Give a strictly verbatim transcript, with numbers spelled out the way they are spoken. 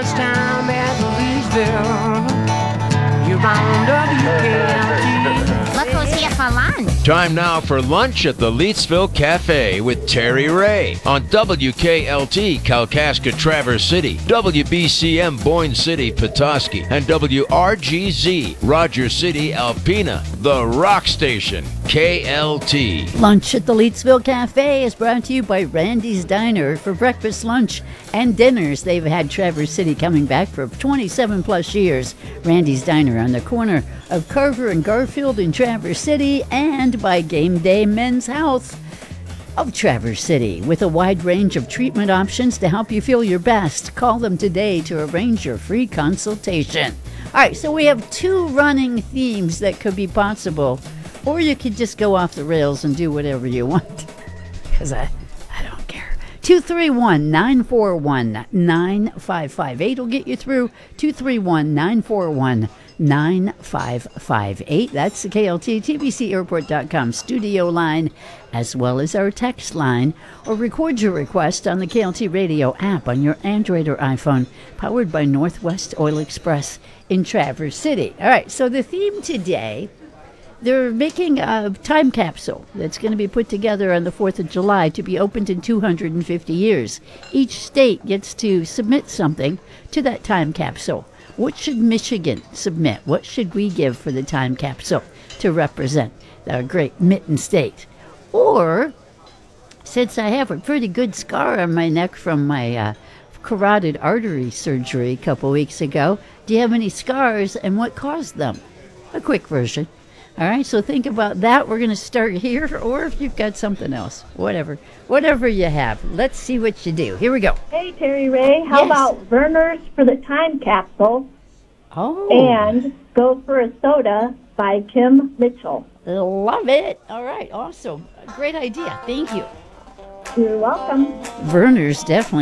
lunchtime at Leesville. You're on W K L T. Look who's here for lunch. Time now for lunch at the Leetsville Cafe with Terry Ray on W K L T Kalkaska Traverse City, W B C M Boyne City Petoskey, and W R G Z Roger City Alpena, the rock station, K L T. Lunch at the Leetsville Cafe is brought to you by Randy's Diner. For breakfast, lunch, and dinners, they've had Traverse City coming back for twenty-seven plus years. Randy's Diner on the corner of Carver and Garfield in Traverse City, and by Game Day Men's Health of Traverse City. With a wide range of treatment options to help you feel your best, call them today to arrange your free consultation. All right, so we have two running themes that could be possible, or you could just go off the rails and do whatever you want, because I, I don't care. two three one, nine four one, nine five five eight will get you through. two three one, nine four one, nine five five eight. That's the K L T T B C airport dot com studio line, as well as our text line, or record your request on the K L T radio app on your Android or iPhone, powered by Northwest Oil Express in Traverse City. All right, so the theme today, they're making a time capsule that's going to be put together on the fourth of July to be opened in two hundred fifty years. Each state gets to submit something to that time capsule. What should Michigan submit? What should we give for the time capsule to represent our great Mitten State? Or, since I have a pretty good scar on my neck from my uh, carotid artery surgery a couple weeks ago, do you have any scars and what caused them? A quick version. All right, so think about that. We're going to start here, or if you've got something else, whatever. Whatever you have. Let's see what you do. Here we go. Hey, Terry Ray, how Yes. about Verner's for the Time Capsule Oh, and Go for a Soda by Kim Mitchell? love it. All right, awesome. Great idea. Thank you. You're welcome. Verner's definitely